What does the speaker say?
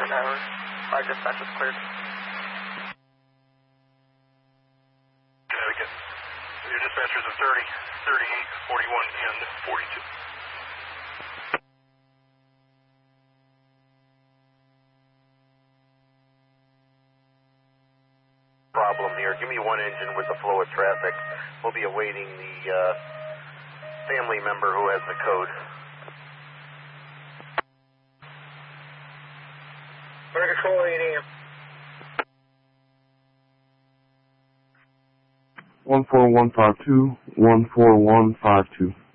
Tower. Our dispatch is cleared. Connecticut. Your dispatchers are 30, 38, 41, and 42. Problem here. Give me one engine with the flow of traffic. We'll be awaiting the family member who has the code. Fire Control 8 AM. 14152, 14152.